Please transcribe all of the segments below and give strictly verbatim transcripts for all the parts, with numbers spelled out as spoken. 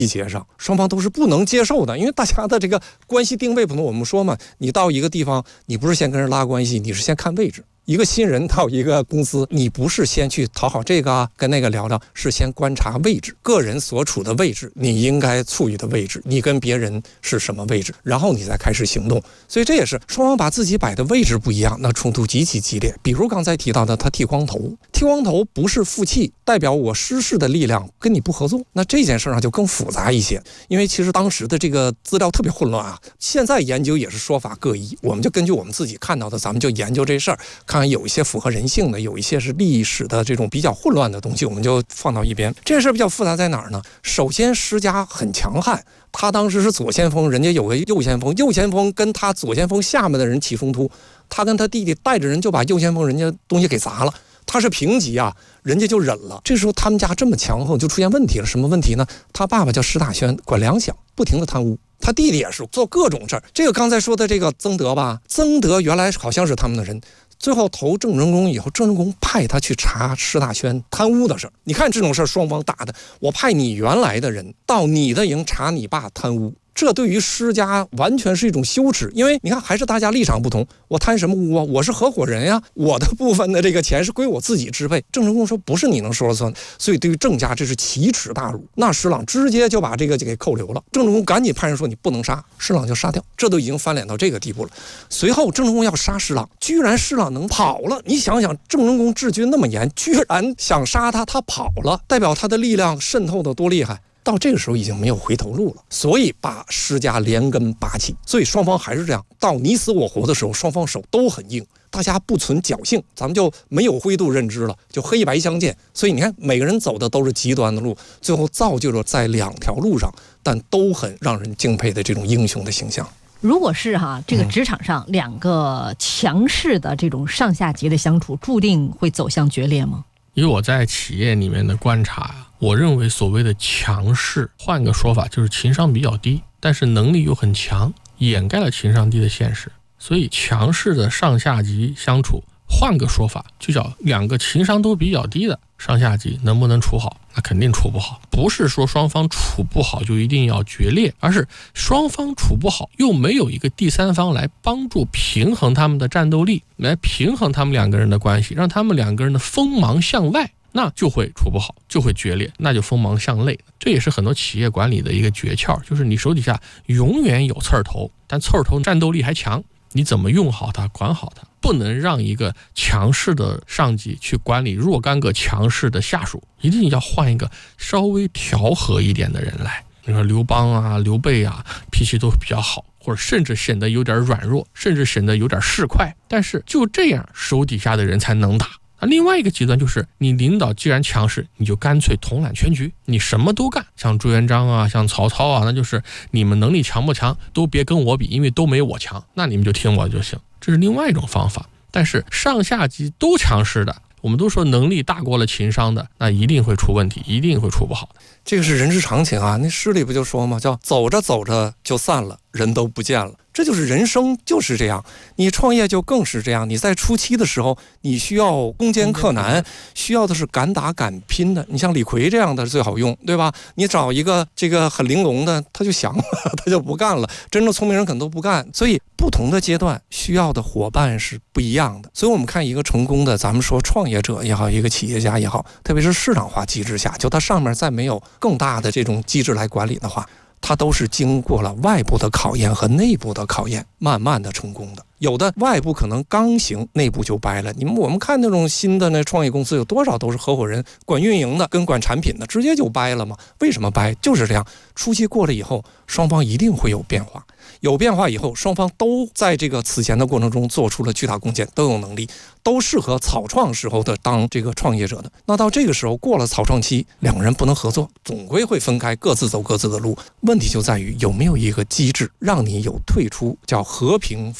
细节上，双方都是不能接受的，因为大家的这个关系定位不同。我们说嘛，你到一个地方，你不是先跟人拉关系，你是先看位置。一个新人到一个公司，你不是先去讨好这个啊，跟那个聊聊，是先观察位置，个人所处的位置，你应该处于的位置，你跟别人是什么位置，然后你再开始行动。所以这也是双方把自己摆的位置不一样，那冲突极其激烈。比如刚才提到的，他剃光头，剃光头不是负气，代表我施势的力量跟你不合作，那这件事上就更复杂一些。因为其实当时的这个资料特别混乱啊，现在研究也是说法各异，我们就根据我们自己看到的，咱们就研究这事儿，看看有一些符合人性的，有一些是历史的这种比较混乱的东西，我们就放到一边。这事儿比较复杂在哪儿呢？首先施家很强悍，他当时是左先锋，人家有个右先锋，右先锋跟他左先锋下面的人起冲突，他跟他弟弟带着人就把右先锋人家东西给砸了。他是平级啊，人家就忍了。这时候他们家这么强横，就出现问题了。什么问题呢？他爸爸叫石大轩，管粮饷，不停的贪污。他弟弟也是做各种事儿。这个刚才说的这个曾德吧，曾德原来好像是他们的人，最后投郑成功以后，郑成功派他去查石大轩贪污的事儿。你看这种事儿，双方打的，我派你原来的人到你的营查你爸贪污。这对于施家完全是一种羞耻，因为你看还是大家立场不同，我贪什么污啊？我是合伙人呀，我的部分的这个钱是归我自己支配。郑成功说不是你能说了算，所以对于郑家这是奇耻大辱。那施琅直接就把这个就给扣留了，郑成功赶紧派人说你不能杀，施琅就杀掉，这都已经翻脸到这个地步了。随后郑成功要杀施琅，居然施琅能跑了。你想想，郑成功治军那么严，居然想杀他，他跑了，代表他的力量渗透的多厉害。到这个时候已经没有回头路了，所以把施家连根拔起。所以双方还是这样，到你死我活的时候，双方手都很硬，大家不存侥幸，咱们就没有灰度认知了，就黑白相间。所以你看，每个人走的都是极端的路，最后造就了在两条路上，但都很让人敬佩的这种英雄的形象。 如果是哈这个职场上两个强势的这种上下级的相处，注定会走向决裂吗？ 以我在企业里面的观察，我认为所谓的强势，换个说法就是情商比较低，但是能力又很强，掩盖了情商低的现实。所以强势的上下级相处，换个说法就叫两个情商都比较低的上下级能不能处好？那肯定处不好。不是说双方处不好就一定要决裂，而是双方处不好又没有一个第三方来帮助平衡他们的战斗力，来平衡他们两个人的关系，让他们两个人的锋芒向外，那就会处不好，就会决裂，那就锋芒向内。这也是很多企业管理的一个诀窍，就是你手底下永远有刺儿头，但刺儿头战斗力还强，你怎么用好它，管好它，不能让一个强势的上级去管理若干个强势的下属，一定要换一个稍微调和一点的人来。你说刘邦啊、刘备啊，脾气都比较好，或者甚至显得有点软弱，甚至显得有点市侩，但是就这样手底下的人才能打。那另外一个极端就是你领导既然强势，你就干脆统揽全局，你什么都干，像朱元璋啊，像曹操啊，那就是你们能力强不强都别跟我比，因为都没我强，那你们就听我就行，这是另外一种方法。但是上下级都强势的，我们都说能力大过了情商的，那一定会出问题，一定会出不好的。 这个是人之常情啊，那诗里不就说吗？叫走着走着就散了，人都不见了。这就是人生，就是这样。你创业就更是这样，你在初期的时候，你需要攻坚克难，需要的是敢打敢拼的。你像李逵这样的最好用，对吧？你找一个这个很玲珑的，他就降了，他就不干了。真正聪明人可能都不干。所以不同的阶段需要的伙伴是不一样的。所以我们看一个成功的，咱们说创业者也好，一个企业家也好，特别是市场化机制下，就它上面再没有更大的这种机制来管理的话，它都是经过了外部的考验和内部的考验，慢慢的成功的。有的外部可能刚行，内部就掰了。你们我们看那种新的那创业公司，有多少都是合伙人管运营的跟管产品的，直接就掰了吗？为什么掰？就是这样，初期过了以后，双方一定会有变化。有变化以后，双方都在这个此前的过程中做出了巨大贡献，都有能力，都适合草创时候的当这个创业者的。那到这个时候过了草创期，两个人不能合作，总归会分开，各自走各自的路。问题就在于有没有一个机制让你有退出叫和平分手的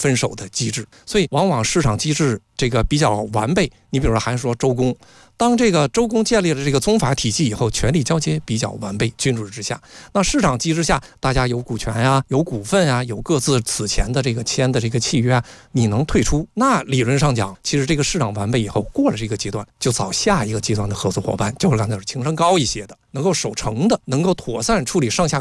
机制，所以往往市场机制这个比较完备。你比如说还说周公，当这个周公建立了这个宗法体系以后，权力交接比较完备，君主之下。那市场机制下，大家有股权呀，有股份呀，有各自此前的这个签的这个契约啊，你能退出，那理论上讲，其实这个市场完备以后，过了这个阶段，就找下一个阶段的合作伙伴，就是刚才说情商高一些的，能够守成的，能够妥善处理上下